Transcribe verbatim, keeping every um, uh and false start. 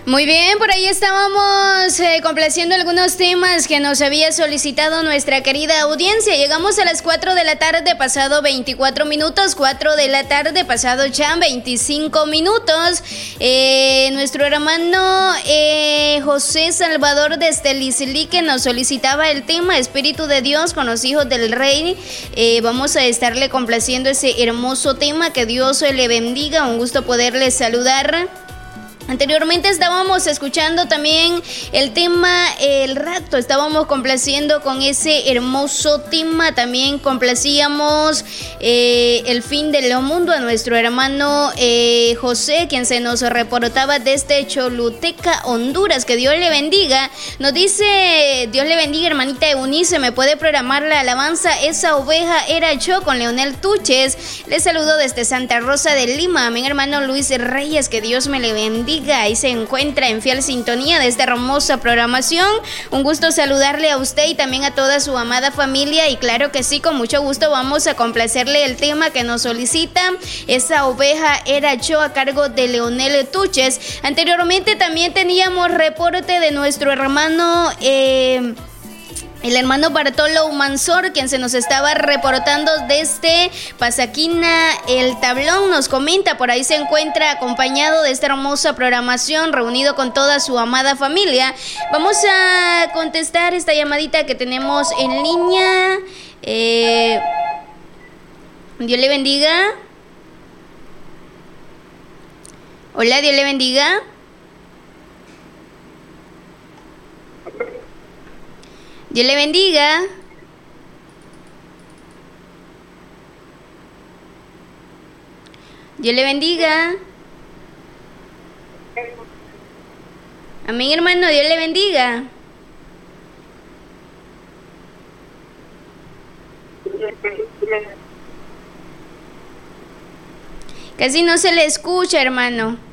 Muy bien, por ahí estábamos eh, complaciendo algunos temas que nos había solicitado nuestra querida audiencia. Llegamos a las cuatro de la tarde, pasado veinticuatro minutos, cuatro de la tarde, pasado ya veinticinco minutos. Eh, nuestro hermano eh, José Salvador desde Lisli, que nos solicitaba el tema Espíritu de Dios con los hijos del Rey. Eh, vamos a estarle complaciendo ese hermoso tema, que Dios le bendiga, un gusto poderle saludar. Anteriormente estábamos escuchando también el tema El Rapto, estábamos complaciendo con ese hermoso tema, también complacíamos eh, El Fin del Mundo a nuestro hermano eh, José, quien se nos reportaba desde Choluteca, Honduras. Que Dios le bendiga. Nos dice, Dios le bendiga, hermanita Eunice, ¿me puede programar la alabanza Esa oveja era yo con Leonel Tuches? Le saludo desde Santa Rosa de Lima. Amén, hermano Luis Reyes, que Dios me le bendiga. Ahí se encuentra en fiel sintonía de esta hermosa programación. Un gusto saludarle a usted y también a toda su amada familia. Y claro que sí, con mucho gusto vamos a complacerle el tema que nos solicita Esa oveja era yo, a cargo de Leonel Tuches. Anteriormente también teníamos reporte de nuestro hermano eh, el hermano Bartolo Mansor, quien se nos estaba reportando desde Pasaquina, El Tablón. Nos comenta, por ahí se encuentra acompañado de esta hermosa programación, reunido con toda su amada familia. Vamos a contestar esta llamadita que tenemos en línea. Eh, Dios le bendiga. Hola, Dios le bendiga. Dios le bendiga. Dios le bendiga. Amén, hermano, Dios le bendiga. Casi no se le escucha, hermano.